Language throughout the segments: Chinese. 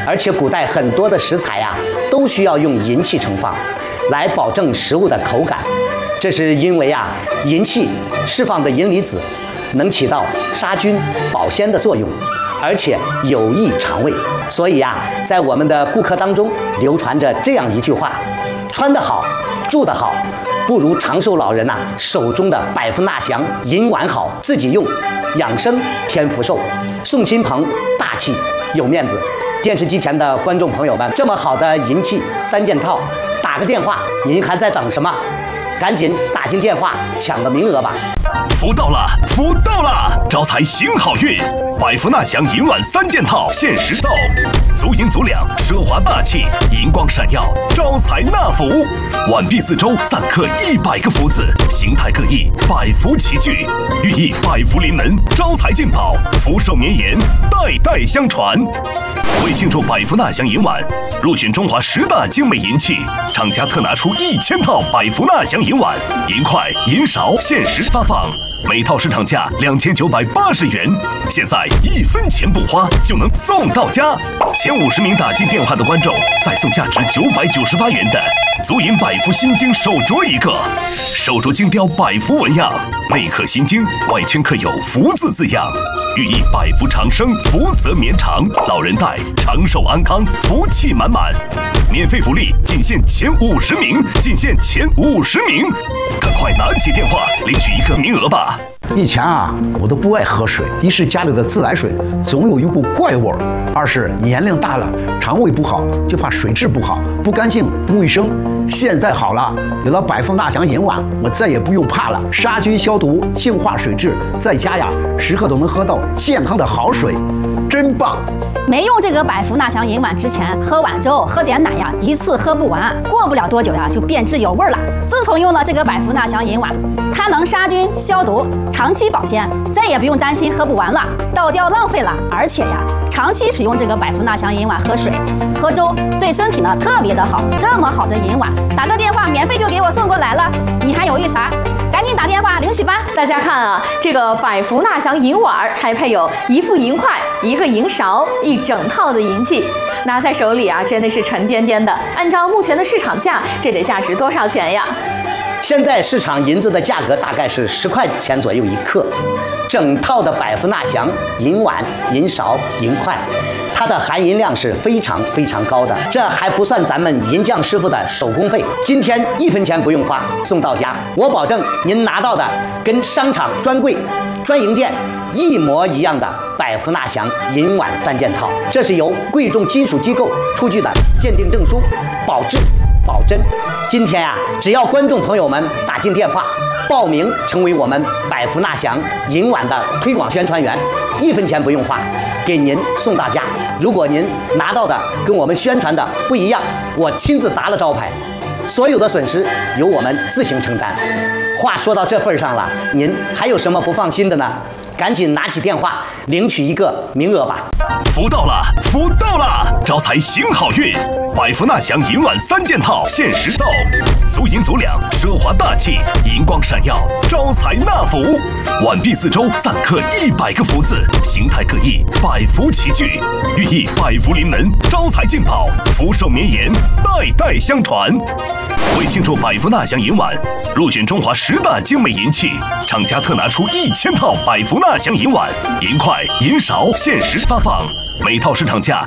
而且古代很多的食材呀，都需要用银器盛放，来保证食物的口感。这是因为啊，银器释放的银离子能起到杀菌保鲜的作用，而且有益肠胃。所以呀，在我们的顾客当中流传着这样一句话：穿得好，住得好，不如长寿老人呐手中的百福纳祥银碗好，自己用，养生添福寿，送亲朋大气有面子。电视机前的观众朋友们，这么好的银器3件套，打个电话，您还在等什么？赶紧打进电话抢个名额吧！ 福到了，福到了！招财行好运，百福纳祥银碗3件套限时奏，足银足两，奢华大气，银光闪耀，招财纳福。碗壁4周散刻100个福字，形态各异，百福齐聚，寓意百福临门，招财进宝，福寿绵延，代代相传。为庆祝百福纳祥银碗入选中华10大精美银器，厂家特拿出1000套百福纳祥银碗、银筷、银勺限时发放，每套市场价2980元，现在1分钱不花就能送到家。前50名打进电话的观众再送价值998元的足银百福心经手镯1个，手镯精雕百福纹样，内刻心经，外圈刻有福字样，寓意百福长生，福泽绵长，老人戴长寿安康，福气满满。免费福利仅限前50名，仅限前50名，赶快拿起电话领取1个名额吧。 以前啊，我都不爱喝水，一是家里的自来水总有一股怪味儿，二是年龄大了，肠胃不好，就怕水质不好、不干净、不卫生。现在好了，有了百福纳祥银碗，我再也不用怕了，杀菌消毒、净化水质，在家呀时刻都能喝到健康的好水，真棒！ 没用这个百福纳祥银碗之前，喝碗粥、喝点奶呀，一次喝不完，过不了多久呀就变质有味儿了。自从用了这个百福纳祥银碗，它能杀菌消毒，长期保鲜，再也不用担心喝不完了、倒掉浪费了。而且呀，长期使用这个百福纳祥银碗喝水、喝粥，对身体呢特别的好。这么好的银碗，打个电话免费就给我送过来了，你还犹豫啥？赶紧打电话领取吧！ 大家看啊，这个百福纳祥银碗还配有1副银筷、1个银勺，一整套的银器，拿在手里啊，真的是沉甸甸的。按照目前的市场价，这得价值多少钱呀？ 现在市场银子的价格大概是10块钱左右1克，整套的百福纳祥银碗、银勺、银筷，它的含银量是非常非常高的，这还不算咱们银匠师傅的手工费。今天1分钱不用花，送到家，我保证您拿到的跟商场专柜、专营店一模一样的百福纳祥银碗3件套，这是由贵重金属机构出具的鉴定证书，保质保真。今天啊，只要观众朋友们打进电话报名成为我们百福纳祥银碗的推广宣传员，1分钱不用花，给您送到家。如果您拿到的跟我们宣传的不一样，我亲自砸了招牌，所有的损失由我们自行承担。话说到这份上了，您还有什么不放心的呢？赶紧拿起电话领取1个名额吧！ 福到了，福到了！招财行好运，百福纳祥银碗3件套限时奏，足银足两，奢华大气，银光闪耀，招财纳福。碗壁4周散刻100个福字，形态各异，百福齐聚，寓意百福临门，招财进宝，福寿绵延，代代相传。为庆祝百福纳祥银碗入选中华10大精美银器，厂家特拿出1000套百福纳祥银碗、银筷、银勺限时发放，每套市场价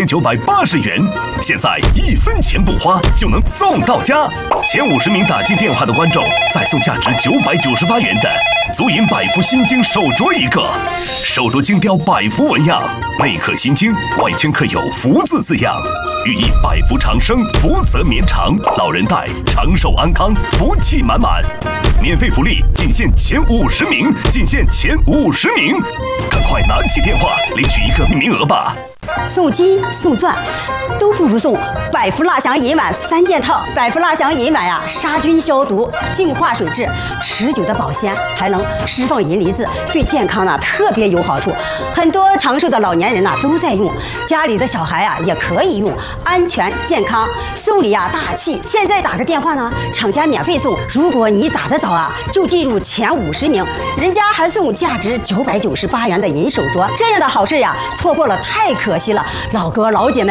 2980元，现在1分钱不花就能送到家。前50名打进电话的观众再送价值998元的足银百福心经手镯1个，手镯精雕百福纹样，内刻心经，外圈刻有福字样，寓意百福长生，福泽绵长，老人戴长寿安康，福气满满。免费福利仅限前50名，仅限前50名，赶快拿起电话领取1个名额吧！ 送金送钻都不如送百福纳祥银碗3件套。百福纳祥银碗呀，杀菌消毒、净化水质，持久的保鲜，还能释放银离子，对健康呢特别有好处。很多长寿的老年人呢都在用，家里的小孩啊也可以用，安全健康，送礼啊大气。现在打个电话呢，厂家免费送。如果你打得早啊，就进入前50名，人家还送价值998元的银手镯。这样的好事呀，错过了太可惜了。老哥老姐们。